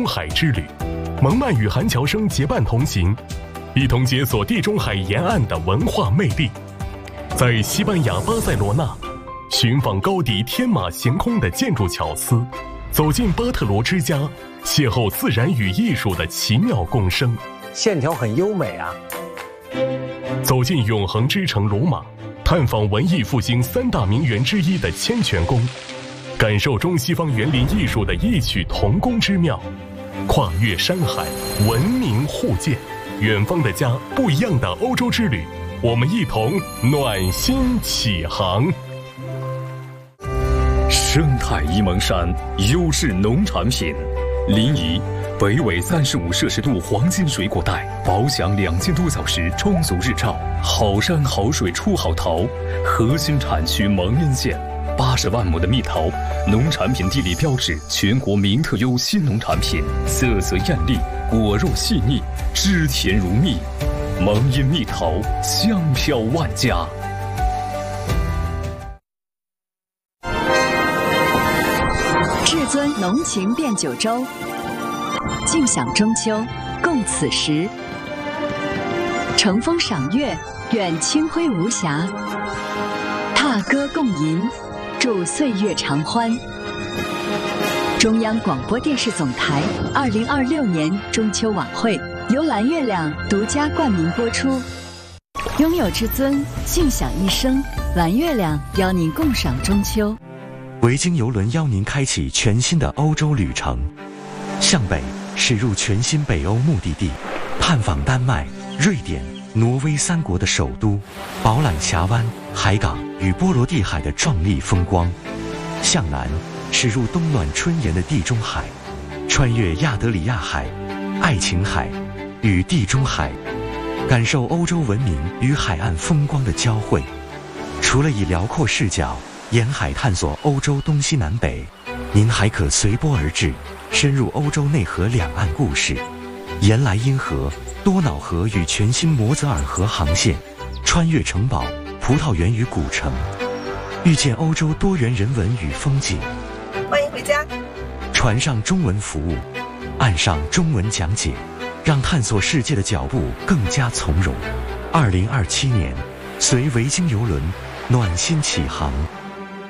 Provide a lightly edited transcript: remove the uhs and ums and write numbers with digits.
海之旅，蒙曼与韩乔生结伴同行，一同解锁地中海沿岸的文化魅力。在西班牙巴塞罗那，寻访高迪天马行空的建筑巧思，走进巴特罗之家，邂逅自然与艺术的奇妙共生， 线条很优美啊。 走进永恒之城罗马，探访文艺复兴3大名园之一的千泉宫，感受中西方园林艺术的异曲同工之妙，跨越山海，文明互鉴，远方的家，不一样的欧洲之旅，我们一同暖心启航。 生态沂蒙山优质农产品，临沂北纬35摄氏度黄金水果带，饱享2000多小时充足日照，好山好水出好桃。核心产区蒙阴县，80万亩的蜜桃，农产品地理标志，全国名特优新农产品，色泽艳丽，果肉细腻，汁甜如蜜。蒙阴蜜桃，香飘万家。 至尊浓情变九州，尽享中秋，共此时。乘风赏月，愿清辉无瑕；踏歌共吟，祝岁月长欢。中央广播电视总台2026年中秋晚会由蓝月亮独家冠名播出。拥有至尊，尽享一生。蓝月亮邀您共赏中秋。 维京邮轮邀您开启全新的欧洲旅程，向北驶入全新北欧目的地，探访丹麦、瑞典、挪威3国的首都，饱览峡湾、海港与波罗的海的壮丽风光；向南驶入冬暖春炎的地中海，穿越亚得里亚海、爱琴海与地中海，感受欧洲文明与海岸风光的交汇。除了以辽阔视角沿海探索欧洲东西南北，您还可随波而至，深入欧洲内河两岸故事，沿莱茵河、多瑙河与全新摩泽尔河航线，穿越城堡、葡萄园与古城，遇见欧洲多元人文与风景。 欢迎回家。 船上中文服务，岸上中文讲解，让探索世界的脚步更加从容。2027年，随维京邮轮暖心启航。